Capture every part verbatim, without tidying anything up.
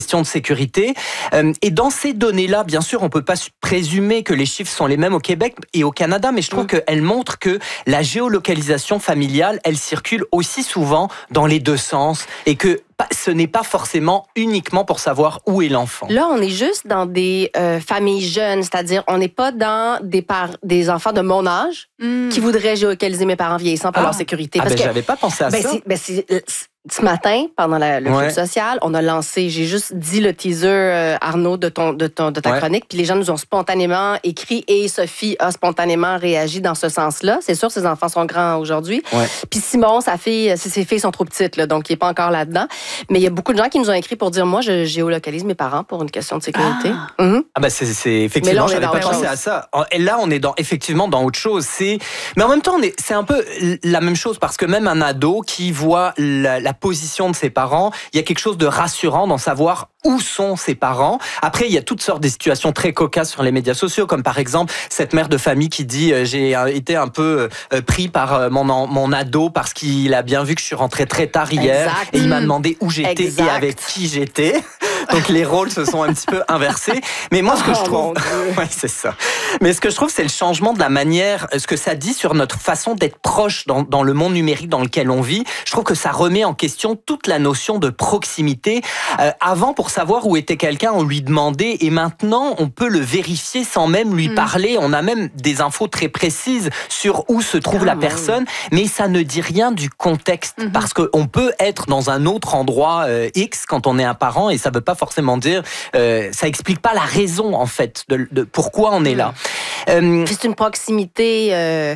de sécurité. Euh, et dans ces données-là, bien sûr, on peut pas présumer que les chiffres sont les mêmes au Québec et au Canada, mais je trouve mmh. qu'elles montrent que la géolocalisation familiale, elle circule aussi souvent dans les deux sens et que ce n'est pas forcément uniquement pour savoir où est l'enfant. Là, on est juste dans des euh, familles jeunes, c'est-à-dire on n'est pas dans des, par... des enfants de mon âge mmh. qui voudraient géolocaliser mes parents vieillissants pour ah. leur sécurité. Parce ah ben, que j'avais pas pensé à ben, ça. C'est, ben, c'est, ce matin, pendant la, le ouais. club social, on a lancé, j'ai juste dit le teaser, euh, Arnaud, de, ton, de, ton, de ta ouais. chronique, puis les gens nous ont spontanément écrit et Sophie a spontanément réagi dans ce sens-là. C'est sûr, ses enfants sont grands aujourd'hui. Ouais. Puis Simon, sa fille, ses filles sont trop petites, là, donc il n'est pas encore là-dedans. Mais il y a beaucoup de gens qui nous ont écrit pour dire, moi, je géolocalise mes parents pour une question de sécurité. Ah, mm-hmm. ah ben c'est, c'est effectivement, je n'avais pas pensé chose. à ça. Et là, on est dans, effectivement dans autre chose. C'est... Mais en même temps, on est, c'est un peu la même chose parce que même un ado qui voit la, la position de ses parents, il y a quelque chose de rassurant dans savoir où sont ses parents. Après, il y a toutes sortes de situations très cocasses sur les médias sociaux, comme par exemple cette mère de famille qui dit euh, « j'ai été un peu euh, pris par euh, mon, mon ado parce qu'il a bien vu que je suis rentrée très tard hier exact. Et il m'a demandé où j'étais exact. Et avec qui j'étais. » Donc les rôles se sont un petit peu inversés. Mais moi, ce que oh, je trouve... ouais, c'est ça. Mais ce que je trouve, c'est le changement de la manière, ce que ça dit sur notre façon d'être proche dans, dans le monde numérique dans lequel on vit. Je trouve que ça remet en question toute la notion de proximité. Euh, avant, pour savoir où était quelqu'un, on lui demandait, et maintenant, on peut le vérifier sans même lui mmh. parler. On a même des infos très précises sur où se trouve ah, la personne, oui. mais ça ne dit rien du contexte, mmh. parce qu'on peut être dans un autre endroit euh, X quand on est un parent, et ça ne veut pas forcément dire, euh, ça explique pas la raison, en fait, de, de pourquoi on est là. Euh, C'est une proximité euh,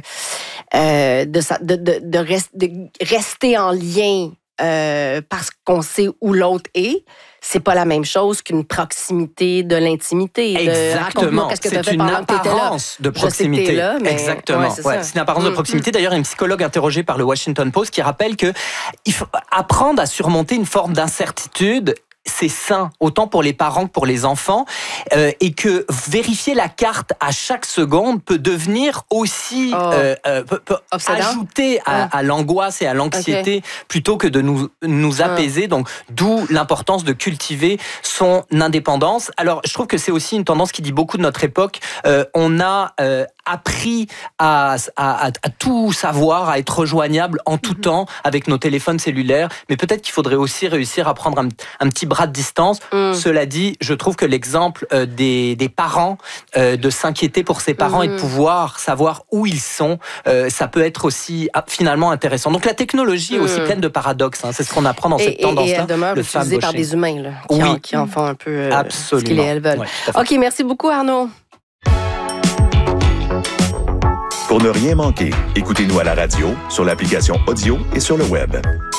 euh, de, de, de, de, rest, de rester en lien euh, parce qu'on sait où l'autre est. C'est pas la même chose qu'une proximité de l'intimité. Exactement. De, c'est une apparence de proximité. Là, mais... Exactement. Ouais, c'est, ouais, c'est une apparence mmh. de proximité. D'ailleurs, il y a une psychologue interrogée par le Washington Post qui rappelle que il faut apprendre à surmonter une forme d'incertitude. C'est sain, autant pour les parents que pour les enfants, euh, et que vérifier la carte à chaque seconde peut devenir aussi oh. euh, euh, peut, peut ajouter à, ah. à l'angoisse et à l'anxiété okay. plutôt que de nous nous apaiser. Ah. Donc, d'où l'importance de cultiver son indépendance. Alors, je trouve que c'est aussi une tendance qui dit beaucoup de notre époque. Euh, on a euh, appris à, à, à, à tout savoir, à être rejoignable en tout mm-hmm. temps avec nos téléphones cellulaires, mais peut-être qu'il faudrait aussi réussir à prendre un, un petit bras de distance. Mm. Cela dit, je trouve que l'exemple euh, des, des parents, euh, de s'inquiéter pour ses parents mm. et de pouvoir savoir où ils sont, euh, ça peut être aussi ah, finalement intéressant. Donc la technologie mm. est aussi pleine de paradoxes. Hein. C'est ce qu'on apprend dans et, cette tendance-là. Et elle demeure utilisée par des humains là, qui, oui. en, qui en font un peu euh, Absolument. ce qu'ils et elles veulent. Ouais, OK, merci beaucoup Arnaud. Pour ne rien manquer, écoutez-nous à la radio, sur l'application audio et sur le web.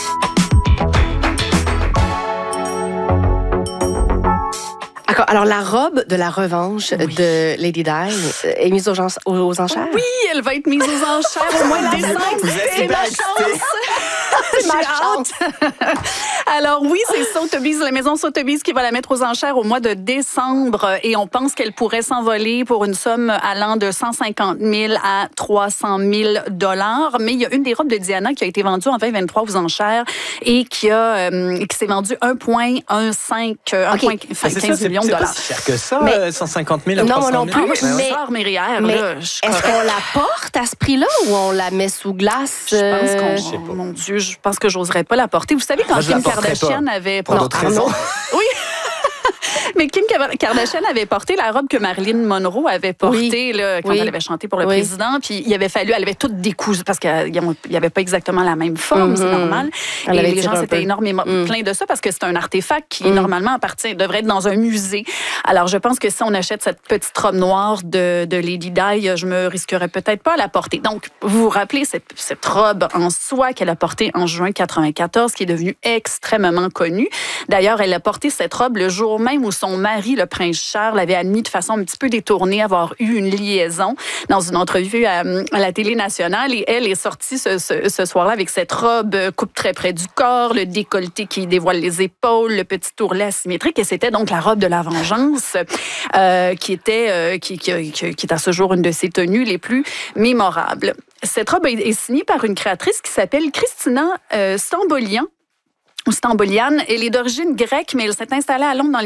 Alors, la robe de la revanche oui. de Lady Di est mise aux, gens, aux enchères? Oui, elle va être mise aux enchères au mois de décembre. C'est ma chance! C'est ma chance! Alors oui, c'est Sotheby's, la maison Sotheby's qui va la mettre aux enchères au mois de décembre et on pense qu'elle pourrait s'envoler pour une somme allant de cent cinquante mille à trois cent mille dollars. Mais il y a une des robes de Diana qui a été vendue en vingt vingt-trois aux enchères et qui, a, euh, qui s'est vendue un virgule quinze millions de dollars. C'est pas si cher que ça, mais, cent cinquante mille à trois cent mille. Non, non plus. Ah, mais, mais, mais, mais là, est-ce qu'on la porte à ce prix-là ou on la met sous glace? Je pense qu'on... Oh, mon Dieu, je pense que j'oserais pas la porter. Vous savez, quand Kim Kardashian pas. avait... Pour non, d'autres raisons. Oui. Mais Kim Kardashian avait porté la robe que Marilyn Monroe avait portée oui. là, quand oui. elle avait chanté pour le oui. président. Puis il avait fallu, elle avait tout décousu parce qu'il n'y avait pas exactement la même forme, mm-hmm. c'est normal. Elle et les gens s'étaient énormément mm. plaints de ça parce que c'est un artefact qui, mm. normalement, appartient, devrait être dans un musée. Alors, je pense que si on achète cette petite robe noire de, de Lady Di, je me risquerais peut-être pas à la porter. Donc, vous vous rappelez cette, cette robe en soie qu'elle a portée en juin quatre-vingt-quatorze, qui est devenue extrêmement connue. D'ailleurs, elle a porté cette robe le jour même où son mari, le prince Charles, avait admis de façon un petit peu détournée avoir eu une liaison dans une entrevue à, à la télé nationale. Et elle est sortie ce, ce, ce soir-là avec cette robe coupe très près du corps, le décolleté qui dévoile les épaules, le petit ourlet asymétrique. Et c'était donc la robe de la vengeance euh, qui était, euh, qui, qui, qui, qui est à ce jour une de ses tenues les plus mémorables. Cette robe est signée par une créatrice qui s'appelle Christina euh, Stambolian. C'est en Boliane. Elle est d'origine grecque, mais elle s'est installée à Londres dans